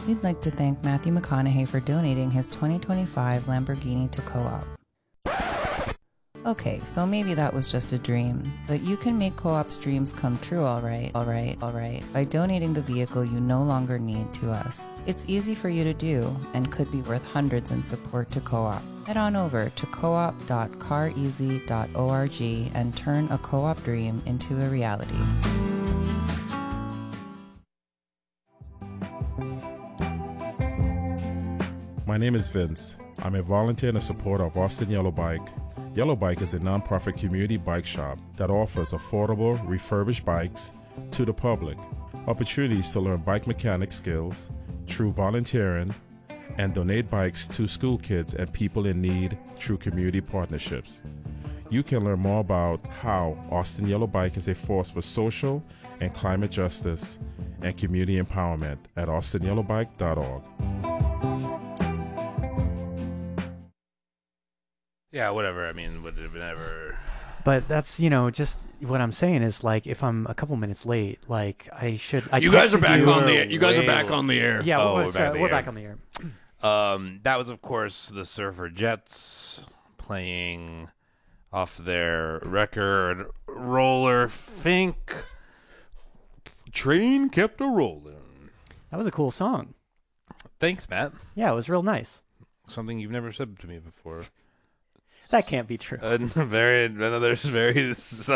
We'd like to thank Matthew McConaughey for donating his 2025 Lamborghini to Co-op. Okay, so maybe that was just a dream, but you can make Co-op's dreams come true, all right, by donating the vehicle you no longer need to us. It's easy for you to do and could be worth hundreds in support to Co-op. Head on over to coop.careasy.org and turn a Co-op dream into a reality. My name is Vince. I'm a volunteer and a supporter of Austin Yellow Bike. Yellow Bike is a nonprofit community bike shop that offers affordable, refurbished bikes to the public, opportunities to learn bike mechanic skills through volunteering, and donate bikes to school kids and people in need through community partnerships. You can learn more about how Austin Yellow Bike is a force for social and climate justice and community empowerment at austinyellowbike.org. Yeah, whatever. I mean, would it have ever... But that's, just what I'm saying is, like, if I'm a couple minutes late, like, you guys are back on the air. You guys are back on the air. Yeah, we're back on the air. That was, of course, the Surfer Jets playing off their record, Roller Fink. Train kept a-rolling. That was a cool song. Thanks, Matt. Yeah, it was real nice. Something you've never said to me before. That can't be true. Another very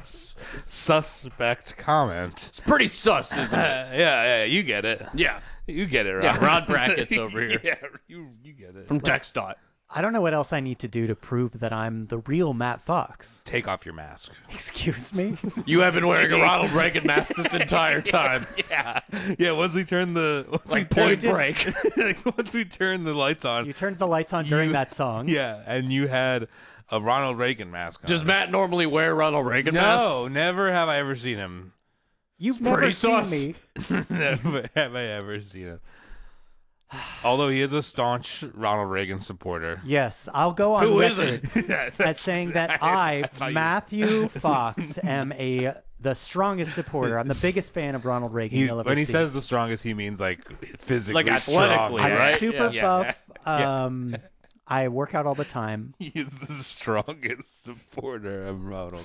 suspect comment. It's pretty sus, isn't it? Yeah, you get it. Yeah. You get it, Rod. Yeah, Rod Brackets over here. Yeah, you get it. From TextDot. I don't know what else I need to do to prove that I'm the real Matt Fox. Take off your mask. Excuse me? You have been wearing a Ronald Reagan mask this entire time. Yeah, once we turn the... Point Break. Once we turn the lights on... You turned the lights on during that song. Yeah, and you had a Ronald Reagan mask on. Does Matt normally wear Ronald Reagan masks? No, never have I ever seen him. You've never seen me. Never have I ever seen him. Although he is a staunch Ronald Reagan supporter. Yes, I'll go on record as saying that I, you- Matthew Fox, am the strongest supporter. I'm the biggest fan of Ronald Reagan you'll ever When he see. says the strongest, he means like physically Like athletically, strong, I'm right? super Yeah. buff. I work out all the time. He is the strongest supporter of Ronald.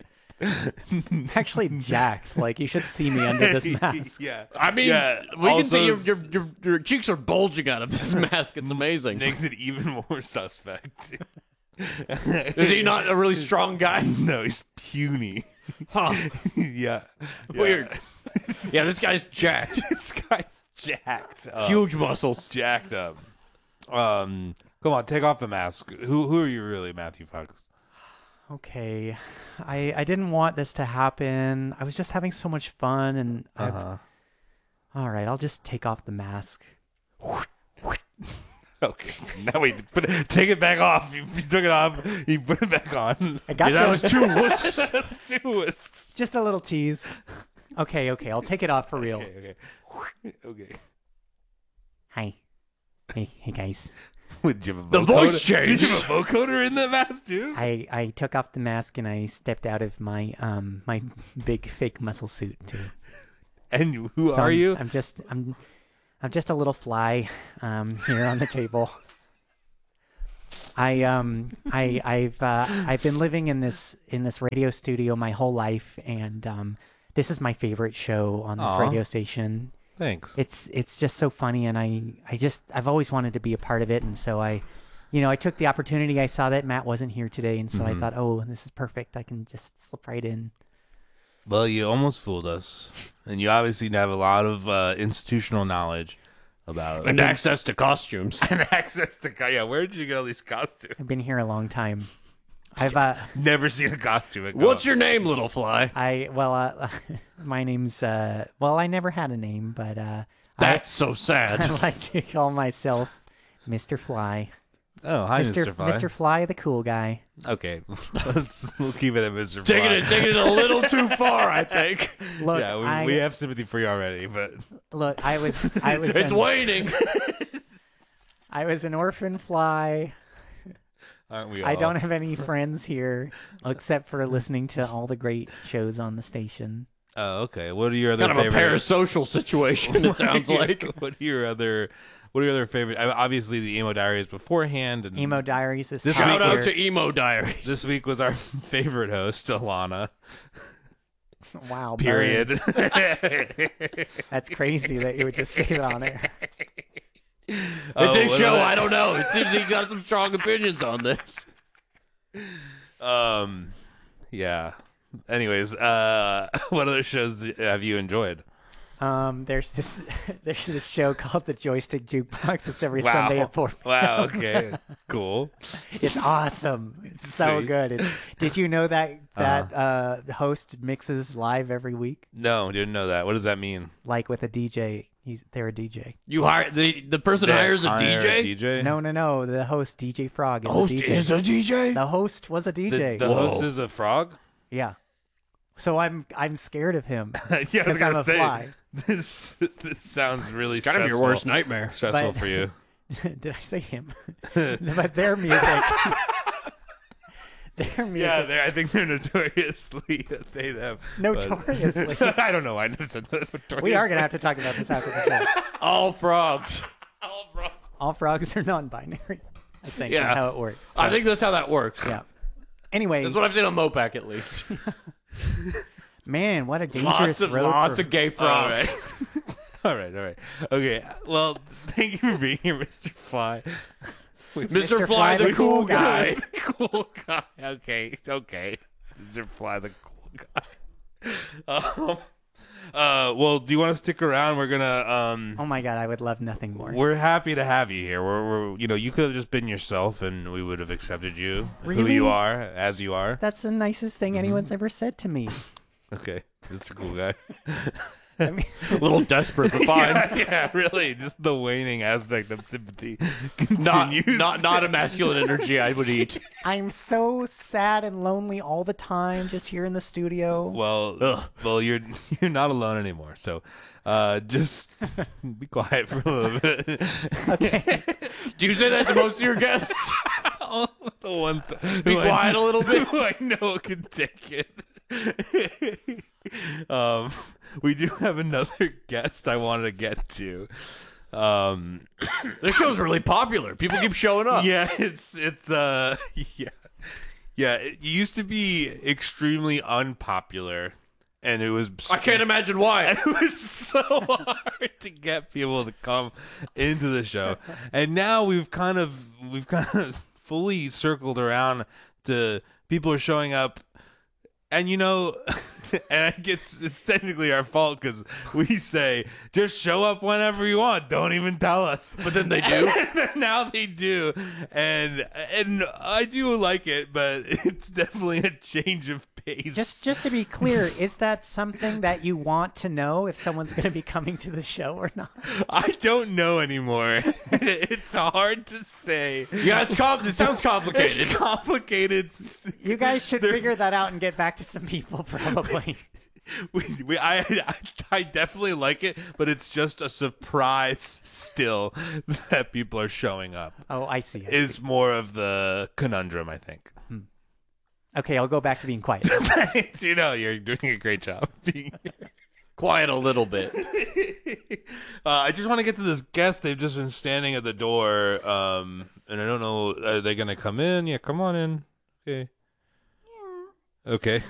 I'm actually jacked. Like, you should see me under this mask. Yeah. I mean, we can see your cheeks are bulging out of this mask. It's amazing. Makes it even more suspect. Is he not a really strong guy? No, he's puny. Huh. Yeah. Weird. Yeah, this guy's jacked. This guy's jacked up. Huge muscles. Jacked up. Come on, take off the mask. Who are you really, Matthew Fox? Okay. I didn't want this to happen. I was just having so much fun, and all right, I'll just take off the mask. Okay, now wait, take it back off. You took it off. You put it back on. I got That was 2 whisks. 2 whisks. just a little tease. Okay, I'll take it off for real. Okay. Hi. Hey guys. Would you have a The voice changed. Did you have a vocoder in the mask too? I took off the mask and I stepped out of my my big fake muscle suit too. And who So are you? I'm just a little fly here on the table. I've been living in this radio studio my whole life, and this is my favorite show on this radio station. Thanks. It's just so funny, and I've always wanted to be a part of it, and so I took the opportunity. I saw that Matt wasn't here today, and so I thought, oh, this is perfect. I can just slip right in. Well, you almost fooled us, and you obviously have a lot of institutional knowledge about And access to costumes. and access to. Yeah, where did you get all these costumes? I've been here a long time. I've Never seen a costume. At What's your name, little fly? my name's I never had a name, but That's so sad. I like to call myself Mr. Fly. Oh, hi, Mr. Fly. Mr. Fly, the cool guy. Okay, we'll keep it at Mr. Fly. Taking it a little too far, I think. Look, Yeah, we have sympathy for you already, but look, I was It's waning. I was an orphan fly. aren't we all? I don't have any friends here except for listening to all the great shows on the station. Oh, okay. What are your other Kind of a favorite? parasocial situation, it sounds like. What are your other favorite? Obviously, the Emo Diaries beforehand. And Emo Diaries is This top Shout out tier. to Emo Diaries. this week was our favorite host, Alana. Wow. Period. Bird. That's crazy that you would just say that on air. It's his show. I don't know. It seems he got some strong opinions on this. Yeah. Anyways, what other shows have you enjoyed? There's this show called The Joystick Jukebox. It's every Sunday at 4 p.m. Wow. Okay. Cool. It's awesome. It's so See? good. Did you know that host mixes live every week? No, didn't know that. What does that mean? Like with a DJ. They're a DJ. You hire the person hires a Hire DJ. DJ? No. The host, DJ Frog, is Host a DJ. is a DJ. The host was a DJ. The host is a frog? Yeah. So I'm scared of him Yeah, I was because I'm gonna a say fly. this sounds really Kind of your stressful. worst nightmare. Stressful But- for you. Did I say him? But their music. Their music. Yeah, I think they're notoriously they them. Notoriously. I don't know why I said notorious. We are going to have to talk about this after the show. All frogs. All frogs are non-binary, I think, Yeah. is how it works. I think that's how that works. Yeah. Anyway, That's what I've seen on Mopac, at least. man, what a dangerous road. Lots of gay frogs. All right. Okay. Well, thank you for being here, Mr. Fly. Mr. Fly, the cool guy. Cool guy. Okay. Mr. Fly, the cool guy. Well, do you want to stick around? We're gonna Oh my God, I would love nothing more. We're happy to have you here. We're you could have just been yourself, and we would have accepted you who Really? you are, as you are. That's the nicest thing anyone's ever said to me. Okay, Mr. Cool Guy. I mean, A little desperate, but fine. yeah, really, just the waning aspect of sympathy Not continues. not a masculine energy I would eat. I'm so sad and lonely all the time just here in the studio. Well, you're not alone anymore. So, just be quiet for a little bit. Okay. Do you say that to most of your guests? All the ones Be quiet a little bit. who I know can take it. We do have another guest I wanted to get to. This show's really popular. People keep showing up. Yeah, it's yeah. It used to be extremely unpopular, and it was I can't imagine why. it was so hard to get people to come into the show, and now we've kind of fully circled around to people are showing up, and and it's technically our fault because we say just show up whenever you want, don't even tell us, But then they do. now they do, and I do like it, but it's definitely a change of pace. Just to be clear, is that something that you want to know if someone's going to be coming to the show or not? I don't know anymore. It's hard to say. Yeah, it sounds complicated. It's complicated. You guys should figure that out and get back to some people, probably. I definitely like it, but it's just a surprise still that people are showing up. Oh, I see. Is more of the conundrum, I think. Okay, I'll go back to being quiet. You're doing a great job being Quiet a little bit. I just want to get to this guest. They've just been standing at the door, and I don't know. Are they going to come in? Yeah, come on in. Okay. Yeah. Okay.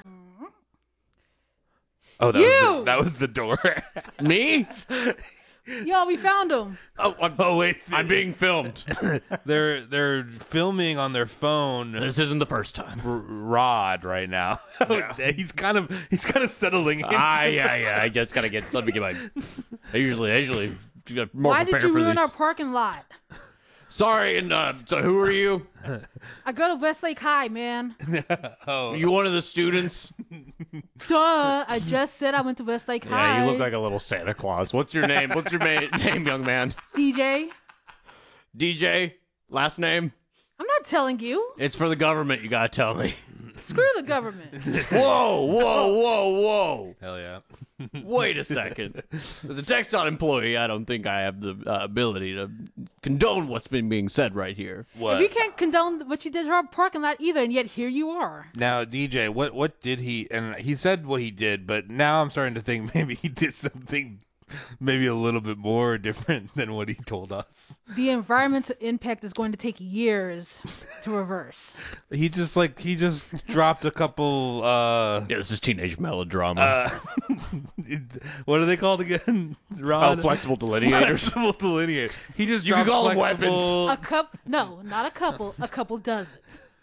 Oh, that was the door. Me? Yo, we found him. Oh, wait. I'm being filmed. They're filming on their phone. This isn't the first time. Rod right now. He's kind of settling into Yeah. I just gotta let me get my. I usually get more Why did prepared you for ruin these. our parking lot? Sorry, and so who are you? I go to Westlake High, man. Are you one of the students? Duh. I just said I went to Westlake High. Yeah, you look like a little Santa Claus. What's your name? What's your name, young man? DJ. DJ. Last name? I'm not telling you. It's for the government. You gotta tell me. Screw the government. Whoa, whoa, whoa, whoa. Hell yeah. Wait a second. As a TxDOT employee, I don't think I have the ability to condone what's been being said right here. What? We can't condone what you did to our parking lot either, and yet here you are. Now, DJ, what did he? And he said what he did, but now I'm starting to think maybe he did something maybe a little bit more different than what he told us. The environmental impact is going to take years to reverse. He just dropped a couple. Yeah, this is teenage melodrama. What are they called again? Ron? Flexible delineators. Flexible delineators. He just You can dropped call them flexible- No, not a couple. A couple dozen.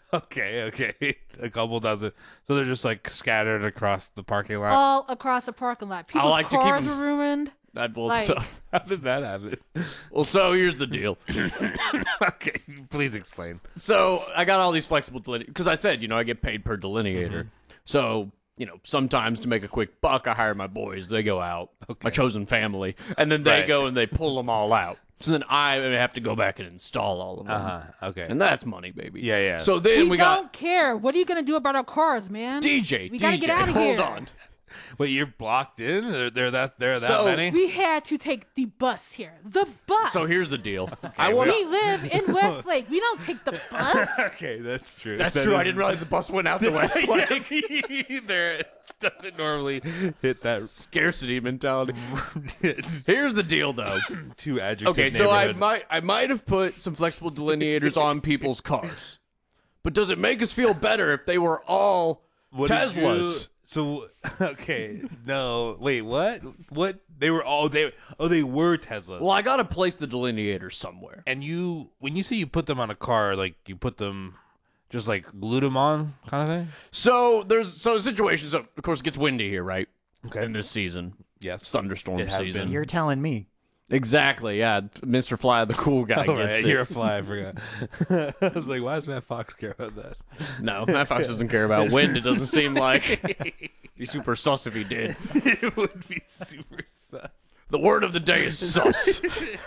Okay. A couple dozen. So they're just like scattered across the parking lot. All across the parking lot. People's like to keep cars them- were ruined. Like- How did that happen? So here's the deal. Okay, please explain. So I got all these flexible delineators because I said, I get paid per delineator. So, sometimes to make a quick buck, I hire my boys. They go out, my chosen family, and then they Right. go and they pull them all out. So then I have to go back and install all of them. Okay. And that's money, baby. Yeah. So then We got don't care. What are you going to do about our cars, man? DJ. We gotta get out of hold here. on. Wait, you're blocked in? There are that So- many? We had to take the bus here. The bus. So here's the deal. I want We live in Westlake. We don't take the bus. Okay, that's true. That's That true. is- I didn't realize the bus went out to Westlake. there doesn't normally hit that Scarcity mentality. Here's the deal, though. two adjective Okay, so neighborhood. I might have put some flexible delineators on people's cars, but does it make us feel better if they were all What did Teslas? So okay, no, wait, what? What? They were all they were Teslas. Well, I gotta place the delineators somewhere. And when you say you put them on a car, like you put them just like glued them on, kind of thing. So there's a situation. So of course it gets windy here, right? Okay. In this season, Yes, it's thunderstorm It has season. been. You're telling me. Exactly. Yeah, Mr. Fly, the cool guy, Oh, gets right, it. you're a fly. I forgot. I was like, why does Matt Fox care about that? No, Matt Fox doesn't care about wind. It doesn't seem like. Be super sus if he did. It would be super sus. The word of the day is sus.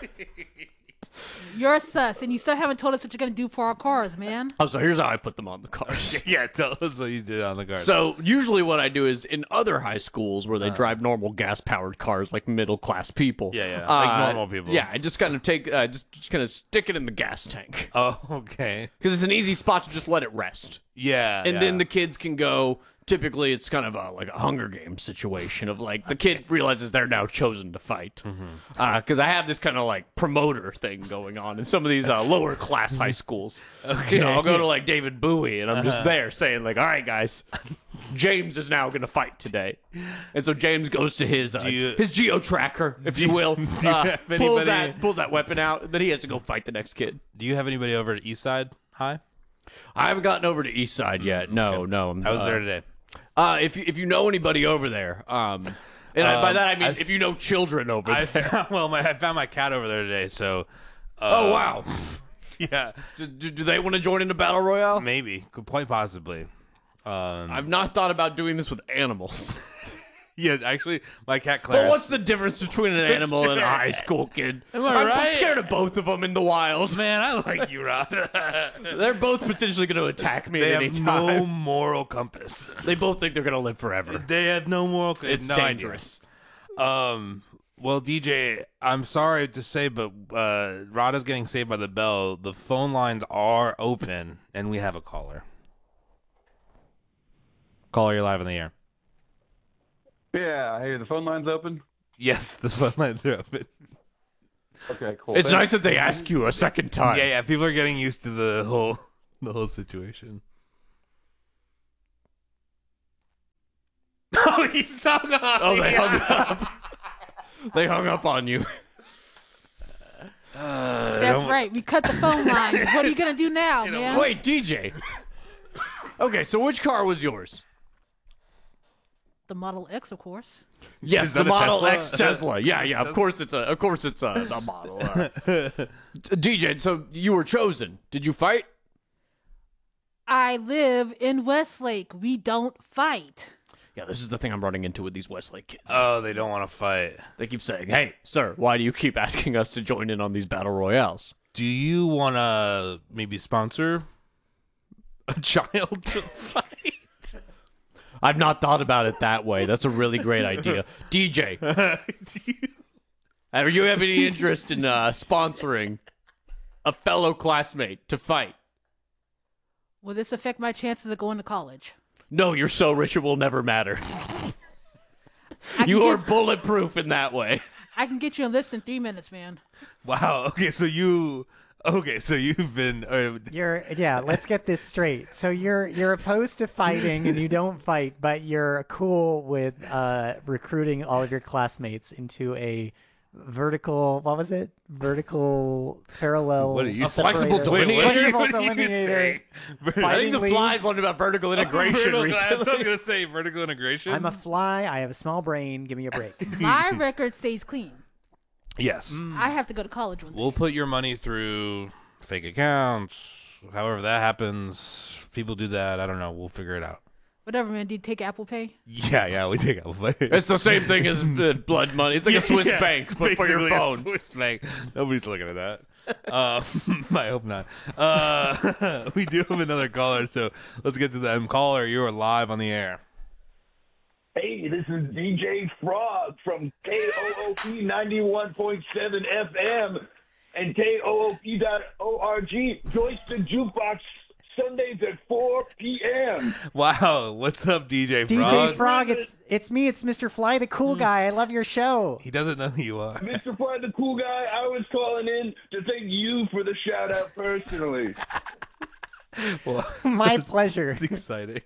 You're sus, and you still haven't told us what you're going to do for our cars, man. Oh, so here's how I put them on the cars. Yeah, tell us what you did on the car. So usually what I do is in other high schools where they drive normal gas-powered cars like middle-class people. Yeah, like normal people. Yeah, I just kind of take, just kind of stick it in the gas tank. Oh, okay. Because it's an easy spot to just let it rest. Yeah, And then the kids can go. Typically, it's kind of like a Hunger Games situation of like the kid realizes they're now chosen to fight. Because I have this kind of like promoter thing going on in some of these lower class high schools. Okay. I'll go to like David Bowie and I'm just there saying like, all right, guys, James is now going to fight today. And so James goes to his geo tracker, if you will, have anybody- pulls that weapon out, and then he has to go fight the next kid. Do you have anybody over at Eastside High? I haven't gotten over to East Side yet. No. I was there today. If you know anybody over there, and by that I mean if you know children over I there. found my cat over there today. So, Oh wow! yeah, Do they want to join in a battle royale? maybe, quite possibly. I've not thought about doing this with animals. Yeah, actually, my cat Clarence. But what's the difference between an animal and a high school kid? Am I I'm right? scared of both of them in the wild. Man, I like you, Rod. They're both potentially going to attack me They at have any no time. moral compass. They both think they're going to live forever. They have no moral. It's no idea. dangerous. Well, DJ, I'm sorry to say, but Rada's getting saved by the bell. The phone lines are open, and we have a caller. Caller, you're live on the air. Yeah, hey, the phone line's open? Yes, the phone lines are open. Okay, cool. It's Thanks. nice that they ask you a second time. Yeah, people are getting used to the whole situation. Oh, he's hung up. Oh, they hung up. They hung up on you. That's right. We cut the phone lines. What are you going to do now, man? Wait, DJ. Okay, so which car was yours? The Model X, of course. Yes, Is the that a Model Tesla? X Tesla. Yeah. Of course it's a model. DJ, so you were chosen. Did you fight? I live in Westlake. We don't fight. Yeah, this is the thing I'm running into with these Westlake kids. Oh, they don't want to fight. They keep saying, "Hey, sir, why do you keep asking us to join in on these battle royales?" Do you want to maybe sponsor a child to fight? I've not thought about it that way. That's a really great idea. DJ, do you have any interest in sponsoring a fellow classmate to fight? Will this affect my chances of going to college? No, you're so rich it will never matter. You are bulletproof in that way. I can get you enlisted in 3 minutes, man. Wow. Okay, so you've been. Let's get this straight. So you're opposed to fighting and you don't fight, but you're cool with recruiting all of your classmates into a vertical parallel. What are you flexible Wait, Flexible what are you delineator. saying? I think the Fly's learned about vertical integration I recently. was going to say vertical integration. I'm a fly. I have a small brain. Give me a break. My record stays clean. Yes. I have to go to college one day. We'll put your money through fake accounts. However that happens, people do that. I don't know. We'll figure it out. Whatever, man. Do you take Apple Pay? Yeah, we take Apple Pay. It's the same thing as blood money. It's like a Swiss bank, but for your basically a phone. Swiss bank. Nobody's looking at that. I hope not. We do have another caller, so let's get to them. Caller, you are live on the air. Hey, this is DJ Frog from KOOP 91.7 FM and KOOP.org. Joyce the Jukebox Sundays at 4 p.m. Wow, what's up, DJ Frog? DJ Frog, it's me. It's Mr. Fly, the cool guy. I love your show. He doesn't know who you are. Mr. Fly, the cool guy, I was calling in to thank you for the shout-out personally. Well, My pleasure. it's exciting.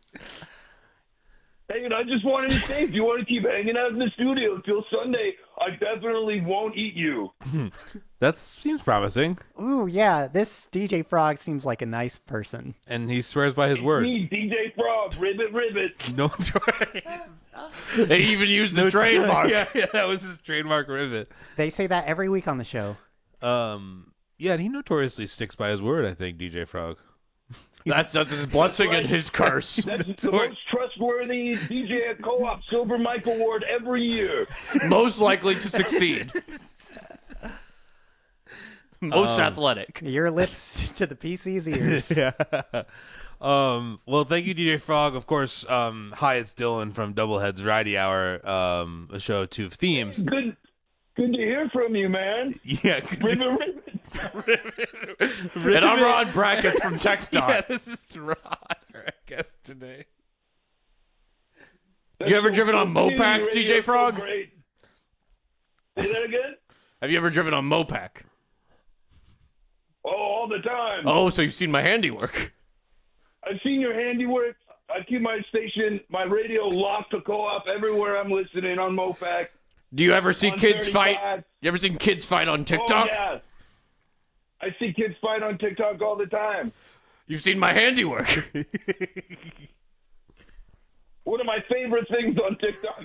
Hey, and I just wanted to say, if you want to keep hanging out in the studio till Sunday, I definitely won't eat you. That seems promising. Ooh, yeah. This DJ Frog seems like a nice person. And he swears by his word. Me, DJ Frog, ribbit. No, They even used the trademark. Yeah, that was his trademark ribbit. They say that every week on the show. Yeah, and he notoriously sticks by his word, I think, DJ Frog. That's his blessing and his curse. That's the most trustworthy DJ at Co-op Silver Mike Award every year. Most likely to succeed. Most athletic. Your lips to the PC's ears. Yeah. Well, thank you, DJ Frog. Of course, hi, it's Dylan from Doubleheads Variety Hour, a show to themes. Good to hear from you, man. Yeah. Ribbit. And I'm Rod Brackett from TechStar. Yeah, this is Rod, our guest today. You ever driven on Mopac, DJ Frog? Great. Say that again? Have you ever driven on Mopac? Oh, all the time. Oh, so you've seen my handiwork. I've seen your handiwork. I keep my station, my radio locked to Co-op everywhere I'm listening on Mopac. Do you ever see On kids 35. fight? You ever seen kids fight on TikTok? Oh, yeah. I see kids fight on TikTok all the time. You've seen my handiwork. One of my favorite things on TikTok.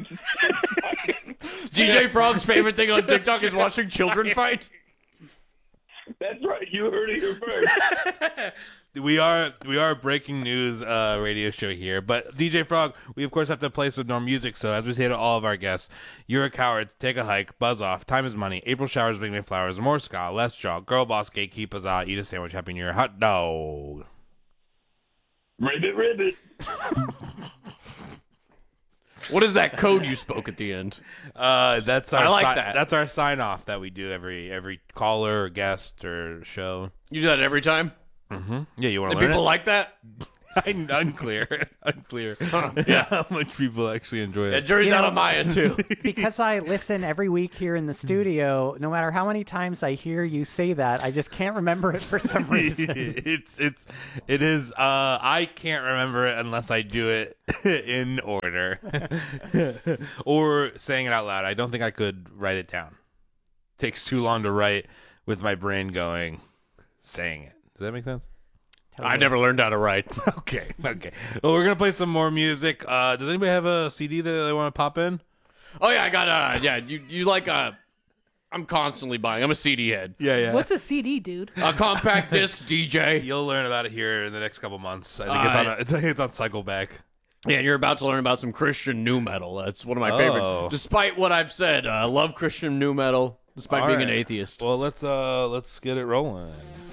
DJ Frog's favorite thing on TikTok is watching children fight. That's right. You heard it here first. We are a breaking news radio show here, but DJ Frog, we of course have to play some more music. So as we say to all of our guests, you're a coward. Take a hike. Buzz off. Time is money. April showers bring me flowers. More ska. Less jaw. Girl boss. Gatekeep us out. Eat a sandwich. Happy New Year. Hot dog. Ribbit. What is that code you spoke at the end? That's our I like that. That's our sign off that we do every caller or guest or show. You do that every time? Yeah, you want And to learn people it? like that? Unclear. Yeah. How much people actually enjoy Yeah, it. jury's You out know- on my end, too. Because I listen every week here in the studio, no matter how many times I hear you say that, I just can't remember it for some reason. It is. I can't remember it unless I do it in order or saying it out loud. I don't think I could write it down. Takes too long to write with my brain going, saying it. Does that make sense? I never learned how to write. Okay. Well, we're gonna play some more music. Does anybody have a CD that they want to pop in? Oh, yeah, I got, you like, I'm constantly buying. I'm a CD head. Yeah. What's a CD, dude? A compact disc DJ. You'll learn about it here in the next couple months. I think it's on Cycleback. Yeah, you're about to learn about some Christian new metal. That's one of my favorite. Despite what I've said, I love Christian new metal, despite being an atheist. Well, let's get it rolling.